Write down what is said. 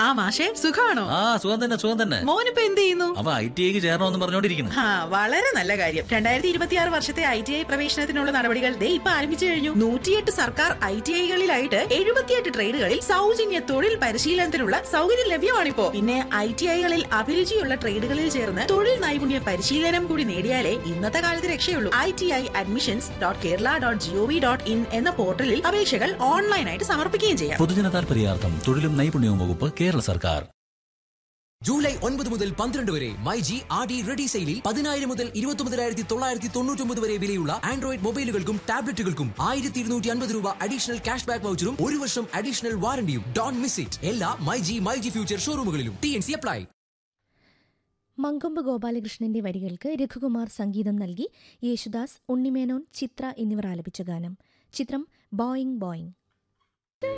ആ മാഷേ, സുഖാണോ? സുഖം തന്നെ, സുഖം തന്നെ. മോനിപ്പോ എന്ത് ചെയ്യുന്നു? അവ ITIക്ക് ചേരണമെന്ന് പറഞ്ഞോണ്ടിരിക്കുന്നു. വളരെ നല്ല കാര്യം. 2026 വർഷത്തെ ITI പ്രവേശനത്തിനുള്ള നടപടികൾ ഇപ്പൊ ആരംഭിച്ചു കഴിഞ്ഞു. 108 സർക്കാർ ITIകളിലായിട്ട് 78 ട്രേഡുകളിൽ സൗജന്യ തൊഴിൽ പരിശീലനത്തിനുള്ള സൗകര്യം ലഭ്യമാണിപ്പോ. പിന്നെ ITIകളിൽ അഭിരുചിയുള്ള ട്രേഡുകളിൽ ചേർന്ന് തൊഴിൽ നൈപുണ്യ പരിശീലനം കൂടി നേടിയാലേ ഇന്നത്തെ കാലത്ത് രക്ഷയുള്ളൂ. ITIadmissions.kerala.gov.in എന്ന പോർട്ടലിൽ അപേക്ഷകൾ ഓൺലൈനായിട്ട് സമർപ്പിക്കുകയും ചെയ്യാം. പൊതുജന താൽപര്യാർത്ഥം തൊഴിലും നൈപുണ്യവും വകുപ്പ്, കേരള സർക്കാർ. ജൂലൈ 9 മുതൽ 12 വരെ മൈജി RD റെഡി സെയിലിൽ 10,000 മുതൽ 29,999 വരെ വിലയുള്ള ആൻഡ്രോയിഡ് മൊബൈലുകൾക്കും ടാബ്ലറ്റുകൾക്കും 1,250 രൂപ അഡീഷണൽ ക്യാഷ് ബാക്ക് വൗച്ചറും 1 വർഷം അഡീഷണൽ വാറണ്ടിയും. Don't miss it. എല്ലാ myG future ഷോറൂമുകളിലും. TNC apply. Mankombu ഗോപാലകൃഷ്ണന്റെ വരികൾക്ക് രഘുകുമാർ സംഗീതം നൽകി. യേശുദാസ്, ഉണ്ണിമേനോൻ, ചിത്ര എന്നിവർ ആലപിച്ച ഗാനം. ചിത്രം ബോയിങ് ബോയിങ്.